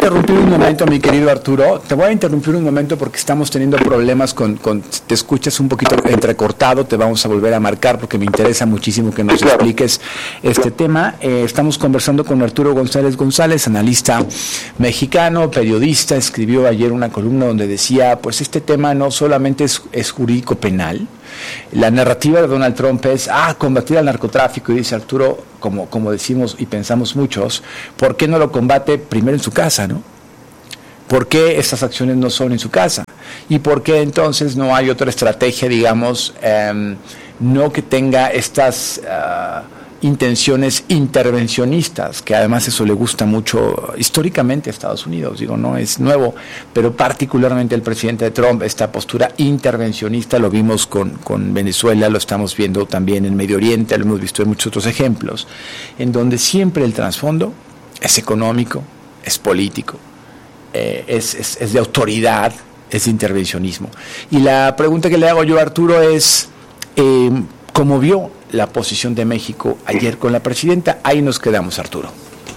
interrumpir un momento, mi querido Arturo. Te voy a interrumpir un momento porque estamos teniendo problemas te escuchas un poquito entrecortado, te vamos a volver a marcar porque me interesa muchísimo que nos expliques este tema. Estamos conversando con Arturo González González, analista mexicano, periodista. Escribió ayer una columna donde decía, pues este tema no solamente es jurídico penal. La narrativa de Donald Trump es combatir al narcotráfico, y dice Arturo, como decimos y pensamos muchos, ¿por qué no lo combate primero en su casa, no? ¿Por qué estas acciones no son en su casa? ¿Y por qué entonces no hay otra estrategia, digamos, no que tenga estas intenciones intervencionistas, que además eso le gusta mucho históricamente a Estados Unidos, digo, no es nuevo, pero particularmente el presidente Trump, esta postura intervencionista, lo vimos con Venezuela, lo estamos viendo también en Medio Oriente, lo hemos visto en muchos otros ejemplos, en donde siempre el trasfondo es económico, es político, es de autoridad, es de intervencionismo. Y la pregunta que le hago yo a Arturo es, ¿cómo vio la posición de México ayer con la presidenta? Ahí nos quedamos, Arturo.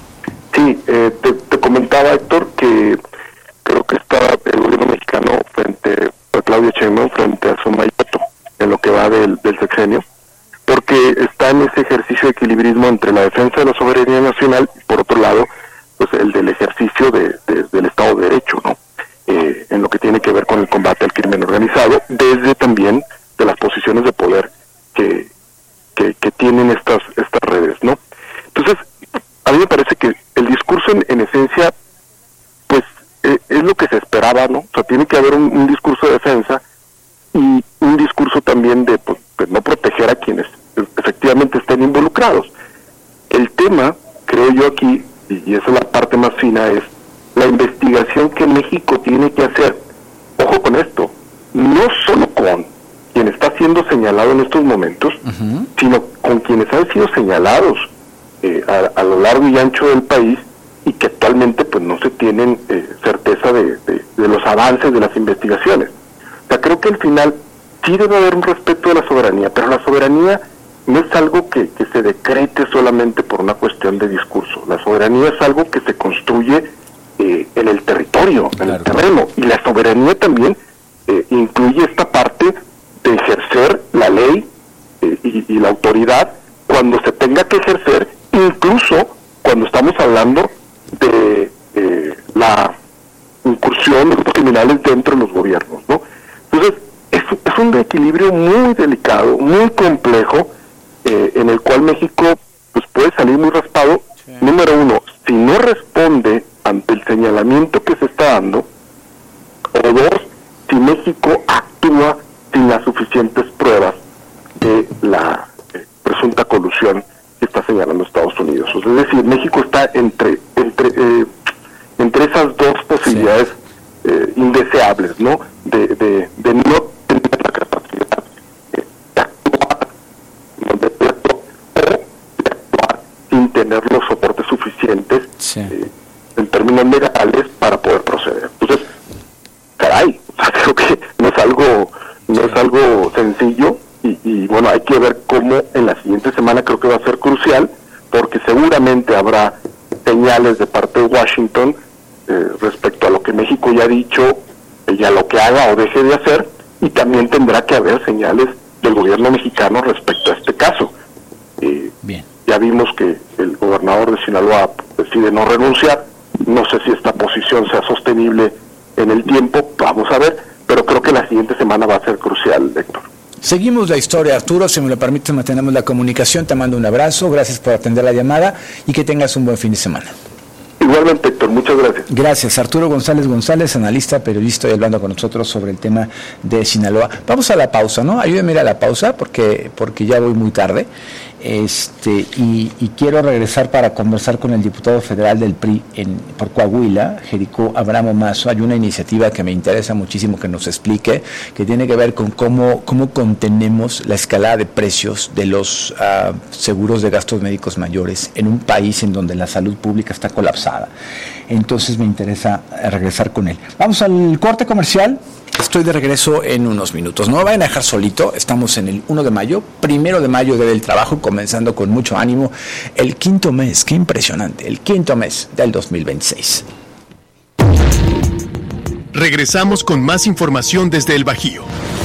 Sí, te comentaba, Héctor, que creo que está el gobierno mexicano frente a Claudia Sheinbaum, frente a su mandato en lo que va del sexenio, porque está en ese ejercicio de equilibrismo entre la defensa de la soberanía nacional y, por otro lado, pues el del ejercicio del Estado de Derecho, ¿no? En lo que tiene que ver con el combate al crimen organizado, desde también de las posiciones de poder que tienen estas redes, ¿no? Entonces, a mí me parece que el discurso en esencia, pues, es lo que se esperaba, ¿no? O sea, tiene que haber un discurso de defensa y un discurso también de no proteger a quienes efectivamente estén involucrados. El tema, creo yo aquí, y esa es la parte más fina, es la investigación que México tiene que hacer. Ojo con esto, no solo con quien está siendo señalado en estos momentos, sino con quienes han sido señalados a lo largo y ancho del país y que actualmente pues no se tienen certeza de los avances de las investigaciones. O sea, creo que al final sí debe haber un respeto de la soberanía, pero la soberanía no es algo que se decrete solamente por una cuestión de discurso. La soberanía es algo que se construye en el territorio, en el terreno, y la soberanía también incluye esta parte de ejercer la ley y la autoridad cuando se tenga que ejercer, incluso cuando estamos hablando de la incursión de los criminales dentro de los gobiernos, ¿no? Entonces, es un equilibrio muy delicado, muy complejo, en el cual México pues puede salir muy raspado. Sí. Número uno, si no responde ante el señalamiento que se está dando, o dos, si México actúa sin las suficientes pruebas de la presunta colusión que está señalando Estados Unidos. O sea, es decir, México está entre esas dos posibilidades indeseables, ¿no? De no tener la capacidad de actuar sin tener los soportes suficientes en términos legales para poder proceder. Entonces, caray, creo que no es algo sencillo y bueno, hay que ver cómo en la siguiente semana, creo que va a ser crucial, porque seguramente habrá señales de parte de Washington respecto a lo que México ya ha dicho y a lo que haga o deje de hacer, y también tendrá que haber señales del gobierno mexicano respecto a este caso. Bien. Ya vimos que el gobernador de Sinaloa decide no renunciar. No sé si esta posición sea sostenible en el tiempo, vamos a ver, pero creo que la siguiente semana va a ser crucial, Héctor. Seguimos la historia, Arturo, si me lo permites, mantenemos la comunicación, te mando un abrazo, gracias por atender la llamada y que tengas un buen fin de semana. Igualmente, Héctor, muchas gracias. Gracias, Arturo González González, analista, periodista, y hablando con nosotros sobre el tema de Sinaloa. Vamos a la pausa, ¿no? Ayúdeme a ir a la pausa porque ya voy muy tarde. Y quiero regresar para conversar con el diputado federal del PRI por Coahuila, Jericó Abramo Mazo. Hay una iniciativa que me interesa muchísimo que nos explique, que tiene que ver con cómo contenemos la escalada de precios de los seguros de gastos médicos mayores en un país en donde la salud pública está colapsada. Entonces me interesa regresar con él. Vamos al corte comercial. Estoy de regreso en unos minutos. No me vayan a dejar solito. Estamos en el 1 de mayo, 1 de mayo del trabajo, comenzando con mucho ánimo el quinto mes. Qué impresionante, el quinto mes del 2026. Regresamos con más información desde el Bajío.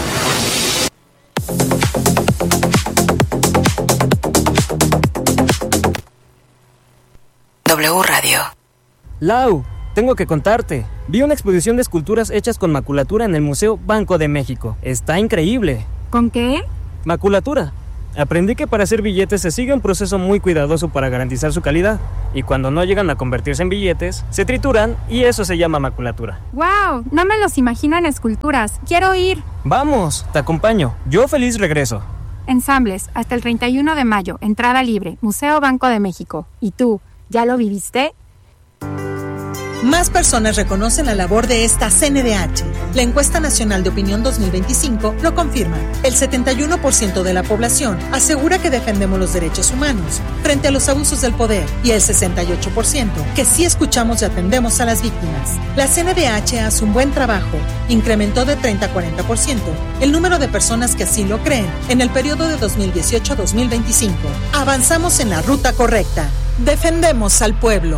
W Radio. Lau, tengo que contarte. Vi una exposición de esculturas hechas con maculatura en el Museo Banco de México. Está increíble. ¿Con qué? Maculatura. Aprendí que para hacer billetes se sigue un proceso muy cuidadoso para garantizar su calidad. Y cuando no llegan a convertirse en billetes, se trituran y eso se llama maculatura. ¡Wow! No me los imagino en esculturas. ¡Quiero ir! Vamos, te acompaño. Yo feliz regreso. Ensambles, hasta el 31 de mayo. Entrada libre. Museo Banco de México. ¿Y tú, ya lo viviste? Más personas reconocen la labor de esta CNDH. La Encuesta Nacional de Opinión 2025 lo confirma. El 71% de la población asegura que defendemos los derechos humanos frente a los abusos del poder y el 68% que sí escuchamos y atendemos a las víctimas. La CNDH hace un buen trabajo. Incrementó de 30 a 40% el número de personas que así lo creen en el periodo de 2018 a 2025. Avanzamos en la ruta correcta. Defendemos al pueblo.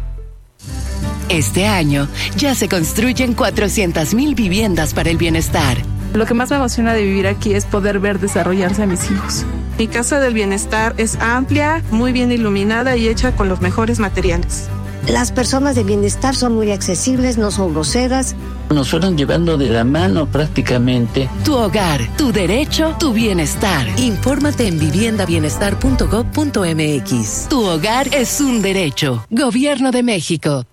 Este año ya se construyen 400,000 viviendas para el bienestar. Lo que más me emociona de vivir aquí es poder ver desarrollarse a mis hijos. Mi casa del bienestar es amplia, muy bien iluminada y hecha con los mejores materiales. Las personas de bienestar son muy accesibles, no son groseras. Nos fueron llevando de la mano prácticamente. Tu hogar, tu derecho, tu bienestar. Infórmate en viviendabienestar.gov.mx. Tu hogar es un derecho. Gobierno de México.